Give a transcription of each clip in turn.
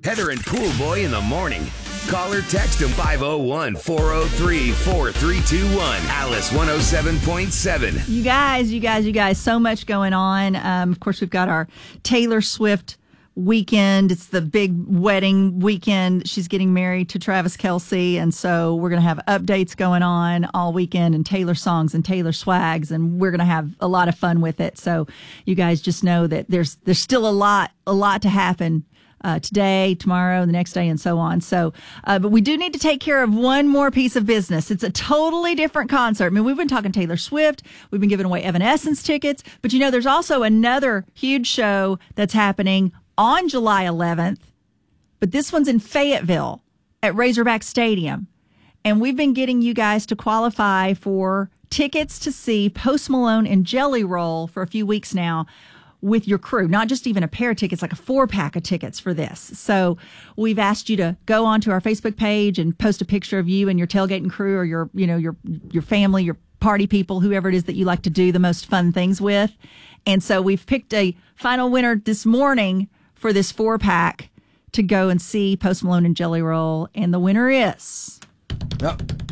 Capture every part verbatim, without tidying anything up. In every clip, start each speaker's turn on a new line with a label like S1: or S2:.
S1: Heather and Pool Boy in the morning. Call or text them five oh one, four oh three, four three two one. Alice one oh seven point seven.
S2: You guys, you guys, you guys, so much going on. Um, of course, we've got our Taylor Swift weekend. It's the big wedding weekend. She's getting married to Travis Kelce. And so we're going to have updates going on all weekend and Taylor songs and Taylor swags. And we're going to have a lot of fun with it. So you guys just know that there's, there's still a lot, a lot to happen Uh, today, tomorrow, the next day, and so on. So, uh, but we do need to take care of one more piece of business. It's a totally different concert. I mean, we've been talking Taylor Swift. We've been giving away Evanescence tickets. But, you know, there's also another huge show that's happening on July eleventh. But this one's in Fayetteville at Razorback Stadium. And we've been getting you guys to qualify for tickets to see Post Malone and Jelly Roll for a few weeks now with your crew, not just even a pair of tickets, like a four pack of tickets for this. So we've asked you to go onto our Facebook page and post a picture of you and your tailgating crew or your, you know, your, your family, your party people, whoever it is that you like to do the most fun things with. And so we've picked a final winner this morning for this four pack to go and see Post Malone and Jelly Roll. And the winner is
S3: Oh.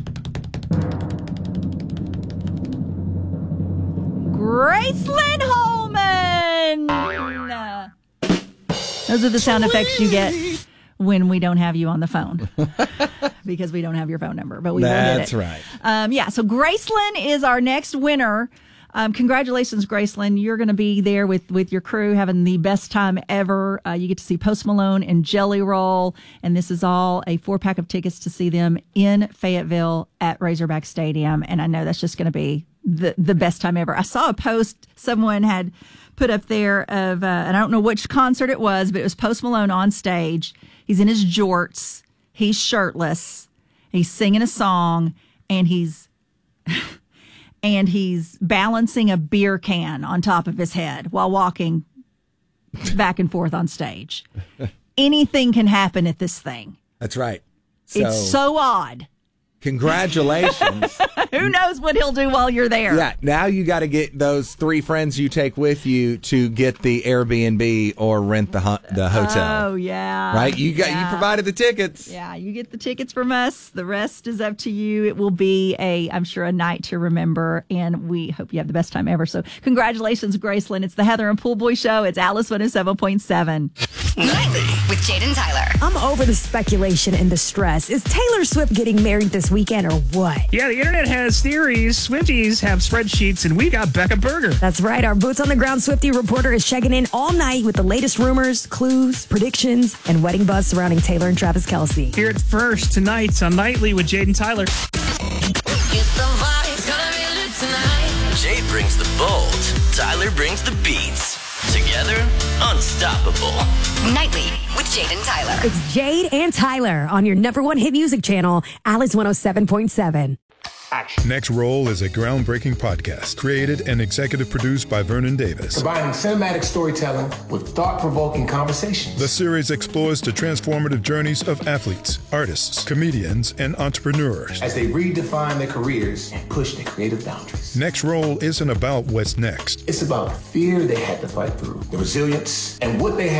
S2: Gracelyn Holman. Those are the sound effects you get when we don't have you on the phone because we don't have your phone number, but we will get it.
S3: That's right.
S2: Um, yeah, so Gracelyn is our next winner. Um, congratulations, Gracelyn. You're going to be there with, with your crew having the best time ever. Uh, you get to see Post Malone and Jelly Roll, and this is all a four-pack of tickets to see them in Fayetteville at Razorback Stadium, and I know that's just going to be the, the best time ever. I saw a post someone had put up there of, uh, and I don't know which concert it was, but it was Post Malone on stage. He's in his jorts. He's shirtless. He's singing a song, and he's... and he's balancing a beer can on top of his head while walking back and forth on stage. Anything can happen at this thing.
S3: That's right. So,
S2: it's so odd.
S3: Congratulations.
S2: Who knows what he'll do while you're there?
S3: Yeah, now you got to get those three friends you take with you to get the Airbnb or rent the ho- the hotel.
S2: Oh, yeah.
S3: Right? You got
S2: yeah.
S3: you provided the tickets.
S2: Yeah, you get the tickets from us. The rest is up to you. It will be a, I'm sure, a night to remember, and we hope you have the best time ever. So congratulations, Gracelyn. It's the Heather and Pool Boy Show. It's Alice one oh seven point seven.
S4: Nightly with Jaden Tyler.
S5: I'm over the speculation and the stress. Is Taylor Swift getting married this weekend or what?
S6: Yeah, the internet has theories. Swifties have spreadsheets, and we got Becca Berger.
S5: That's right. Our boots on the ground Swiftie reporter is checking in all night with the latest rumors, clues, predictions, and wedding buzz surrounding Taylor and Travis Kelce.
S6: Hear it first tonight on Nightly with Jaden Tyler.
S7: Jade brings the bold. Tyler brings the beats. Together, unstoppable.
S4: Nightly with Jade and Tyler.
S5: It's Jade and Tyler on your number one hit music channel, Alice one oh seven point seven.
S8: Next Roll is a groundbreaking podcast created and executive produced by Vernon Davis.
S9: Combining cinematic storytelling with thought-provoking conversations.
S8: The series explores the transformative journeys of athletes, artists, comedians, and entrepreneurs
S9: as they redefine their careers and push their creative boundaries.
S8: Next Roll isn't about what's next.
S9: It's about the fear they had to fight through, the resilience, and what they had